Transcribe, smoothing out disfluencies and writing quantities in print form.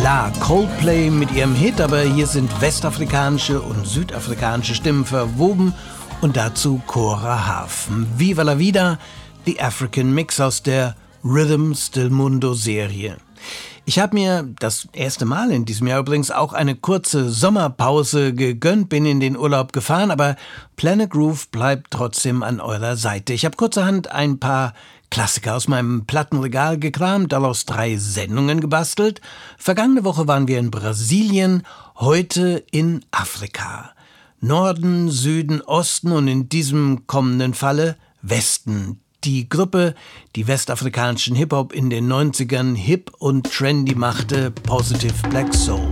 Klar, Coldplay mit ihrem Hit, aber hier sind westafrikanische und südafrikanische Stimmen verwoben und dazu Cora Harf. Viva la Vida, The African Mix aus der Rhythms del Mundo Serie. Ich habe mir das erste Mal in diesem Jahr übrigens auch eine kurze Sommerpause gegönnt, bin in den Urlaub gefahren, aber Planet Groove bleibt trotzdem an eurer Seite. Ich habe kurzerhand ein paar Klassiker aus meinem Plattenregal gekramt, daraus 3 Sendungen gebastelt. Vergangene Woche waren wir in Brasilien, heute in Afrika. Norden, Süden, Osten und in diesem kommenden Falle Westen. Die Gruppe, die westafrikanischen Hip-Hop in den 90ern hip und trendy machte, Positive Black Soul.